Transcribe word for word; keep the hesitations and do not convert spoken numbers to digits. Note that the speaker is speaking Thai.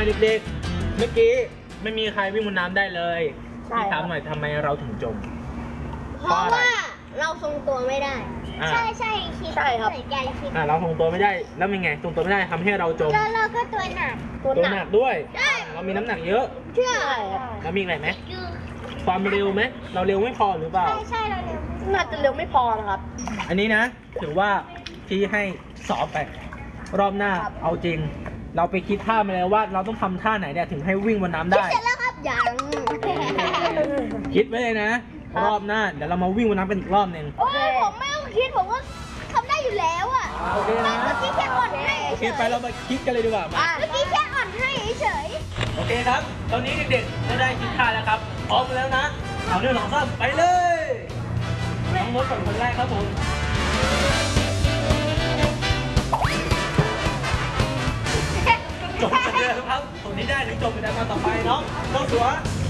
เด็กๆเมื่อกี้ไม่มีใครวิ่งบนน้ำได้เลยพี่ถามหน่อยทำไมเราถึงจมเพราะว่าเราทรงตัวไม่ได้ใช่ใช่คิดใช่ครับใจคิดอ่าเราทรงตัวไม่ได้แล้วเป็นไงทรงตัวไม่ได้ทำให้เราจมแล้วเราก็ตัวหนักตัวหนักด้วยเรามีน้ำหนักเยอะใช่แล้วมีอะไรไหมความเร็วไหมเราเร็วไม่พอหรือเปล่าใช่ใช่เราเร็วน่าจะเร็วไม่พอนะครับอันนี้นะถือว่าพี่ให้สอบไปรอบหน้าเอาจริงเราไปคิดท่ามาแล้วว่าเราต้องทำท่าไหนเนี่ยถึงให้วิ่งบนน้ำได้เสร็จแล้วครับยังคิดไว้เลยนะรอบหน้าเดี๋ยวเรามาวิ่งบนน้ำกันอีกรอบหนึ่งโอ้ยผมไม่ต้องคิดผมก็ทำได้อยู่แล้วอ่ะโอเคนะเมื่อกี้แค่อ่อนให้โอเคไปเรามาคิดกันเลยดีกว่าเมื่อกี้แค่อ่อนให้เฉยโอเคครับตอนนี้เด็กๆก็ได้คิดท่าแล้วครับพร้อมแล้วนะเอาเรื่องสองสามไปเลยน้องมดก่อนคนแรกครับผมจบกันเลยครับคนนี้ได้ถึงจบไปแล้วมาต่อไปน้องน้องสัว